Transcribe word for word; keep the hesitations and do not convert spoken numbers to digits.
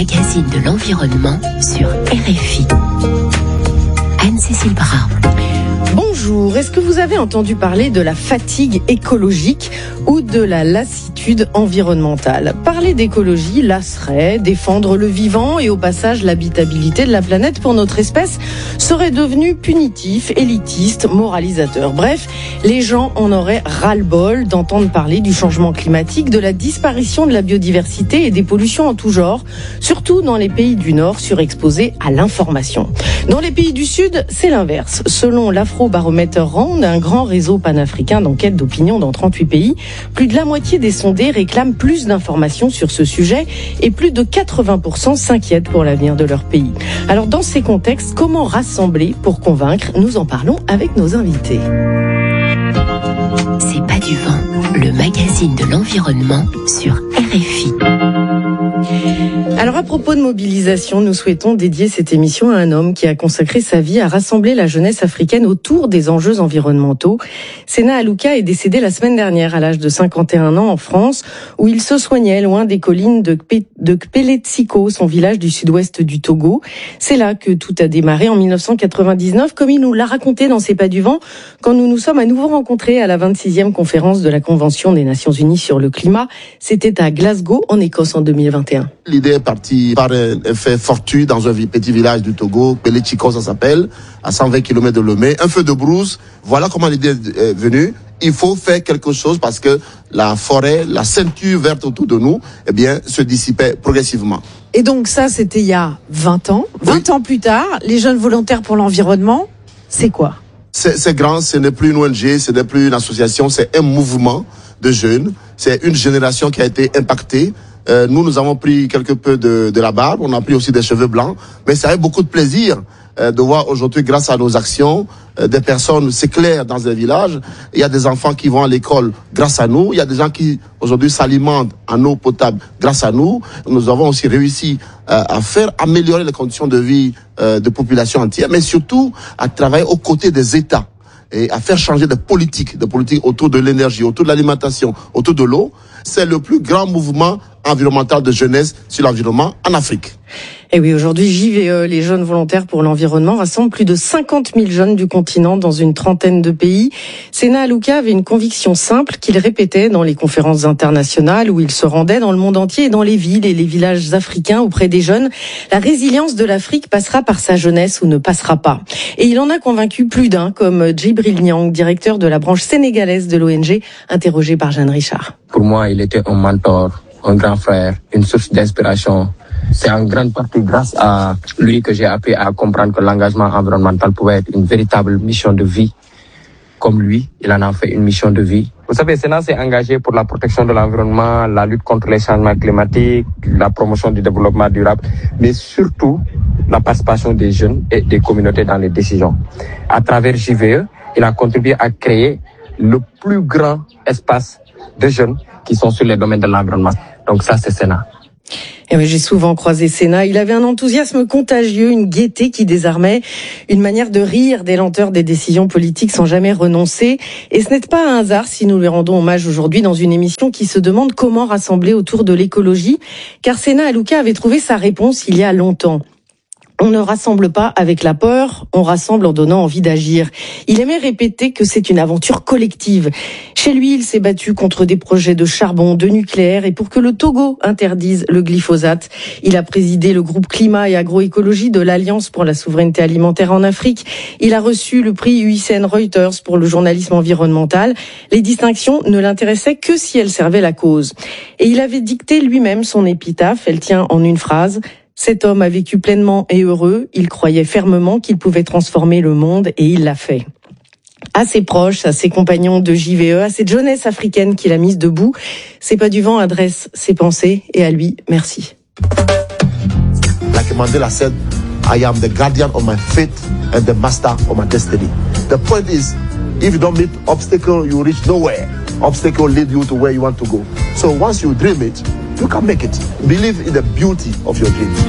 magazine de l'environnement sur R F I. Anne-Cécile Brun. Bonjour, est-ce que vous avez entendu parler de la fatigue écologique ou de la lassitude environnementale ? Parler d'écologie lasserait, défendre le vivant et au passage l'habitabilité de la planète pour notre espèce serait devenu punitif, élitiste, moralisateur. Bref, les gens en auraient ras-le-bol d'entendre parler du changement climatique, de la disparition de la biodiversité et des pollutions en tout genre, surtout dans les pays du Nord surexposés à l'information. Dans les pays du Sud, c'est l'inverse. Selon l'Afro-Baromètre Round, un grand réseau panafricain d'enquête d'opinion dans trente-huit pays, plus de la moitié des sondés réclament plus d'informations sur ce sujet et plus de quatre-vingts pour cent s'inquiètent pour l'avenir de leur pays. Alors dans ces contextes, comment rassembler pour convaincre ? Nous en parlons avec nos invités. C'est pas du vent, le magazine de l'environnement sur R F I. Alors à propos de mobilisation, nous souhaitons dédier cette émission à un homme qui a consacré sa vie à rassembler la jeunesse africaine autour des enjeux environnementaux. Sena Alouka est décédé la semaine dernière à l'âge de cinquante et un ans en France, où il se soignait loin des collines de, Kpe- de Kpeletsiko, son village du sud-ouest du Togo. C'est là que tout a démarré en dix-neuf cent quatre-vingt-dix-neuf, comme il nous l'a raconté dans C'est pas du vent, quand nous nous sommes à nouveau rencontrés à la vingt-sixième conférence de la Convention des Nations Unies sur le climat. C'était à Glasgow, en Écosse, en deux mille vingt et un. L'idée est partie par un effet fortuit dans un petit village du Togo, Kpeletsiko ça s'appelle, à cent vingt kilomètres de Lomé. Un feu de brousse, voilà comment l'idée est venue. Il faut faire quelque chose parce que la forêt, la ceinture verte autour de nous, eh bien, se dissipait progressivement. Et donc ça, c'était il y a vingt ans. vingt Oui. ans plus tard, les jeunes volontaires pour l'environnement, c'est quoi ? C'est, c'est grand, ce n'est plus une O N G, ce n'est plus une association, c'est un mouvement de jeunes. C'est une génération qui a été impactée. Euh, nous, nous avons pris quelque peu de, de la barbe, on a pris aussi des cheveux blancs, mais ça a eu beaucoup de plaisir euh, de voir aujourd'hui, grâce à nos actions, euh, des personnes s'éclairent dans un village. Il y a des enfants qui vont à l'école grâce à nous. Il y a des gens qui aujourd'hui s'alimentent en eau potable grâce à nous. Nous avons aussi réussi euh, à faire améliorer les conditions de vie euh, de populations entières, mais surtout à travailler aux côtés des États et à faire changer de politique, de politique autour de l'énergie, autour de l'alimentation, autour de l'eau. C'est le plus grand mouvement environnemental de jeunesse sur l'environnement en Afrique. Et oui, aujourd'hui, J V E, les jeunes volontaires pour l'environnement, rassemble plus de cinquante mille jeunes du continent dans une trentaine de pays. Sena Alouka avait une conviction simple qu'il répétait dans les conférences internationales où il se rendait dans le monde entier et dans les villes et les villages africains auprès des jeunes. La résilience de l'Afrique passera par sa jeunesse ou ne passera pas. Et il en a convaincu plus d'un, comme Djibril Niang, directeur de la branche sénégalaise de l'O N G, interrogé par Jeanne Richard. Pour moi, il était un mentor, un grand frère, une source d'inspiration. C'est en grande partie grâce à lui que j'ai appris à comprendre que l'engagement environnemental pouvait être une véritable mission de vie. Comme lui, il en a fait une mission de vie. Vous savez, Sena s'est engagé pour la protection de l'environnement, la lutte contre les changements climatiques, la promotion du développement durable, mais surtout la participation des jeunes et des communautés dans les décisions. À travers J V E, il a contribué à créer le plus grand espace de jeunes qui sont sur les domaines de l'environnement. Donc ça, c'est Sena. Et oui, j'ai souvent croisé Sena. Il avait un enthousiasme contagieux, une gaieté qui désarmait, une manière de rire des lenteurs des décisions politiques sans jamais renoncer. Et ce n'est pas un hasard si nous lui rendons hommage aujourd'hui dans une émission qui se demande comment rassembler autour de l'écologie. Car Sena Alouka avait trouvé sa réponse il y a longtemps. On ne rassemble pas avec la peur, on rassemble en donnant envie d'agir. Il aimait répéter que c'est une aventure collective. Chez lui, il s'est battu contre des projets de charbon, de nucléaire et pour que le Togo interdise le glyphosate. Il a présidé le groupe climat et agroécologie de l'Alliance pour la souveraineté alimentaire en Afrique. Il a reçu le prix U I C N Reuters pour le journalisme environnemental. Les distinctions ne l'intéressaient que si elles servaient la cause. Et il avait dicté lui-même son épitaphe. Elle tient en une phrase. Cet homme a vécu pleinement et heureux, il croyait fermement qu'il pouvait transformer le monde et il l'a fait. À ses proches, à ses compagnons de J V E, à cette jeunesse africaine qu'il a mise debout, C'est pas du vent adresse ses pensées et à lui, merci. Like Mandela said, I am the guardian of my fate and the master of my destiny. The point is, if you don't meet obstacle, you reach nowhere. Obstacle lead you to where you want to go. So once you dream it, you can make it. Believe in the beauty of your dreams.